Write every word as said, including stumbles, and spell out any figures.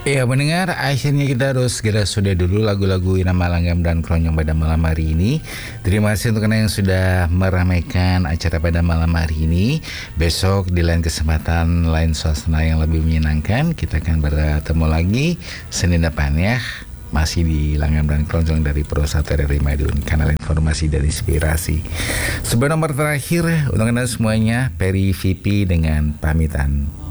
Ya mendengar, akhirnya kita harus segera sudah dulu lagu-lagu Irama Langgam dan Kronyong pada malam hari ini. Terima kasih untuk Anda yang sudah meramaikan acara pada malam hari ini. Besok di lain kesempatan, lain suasana yang lebih menyenangkan, kita akan bertemu lagi Senin depan ya. Masih di Langgam dan Keroncong dari Pro satu R R I Madiun, kanal informasi dan inspirasi. Sebuah nomor terakhir untuk Anda semuanya, Peri V P dengan pamitan.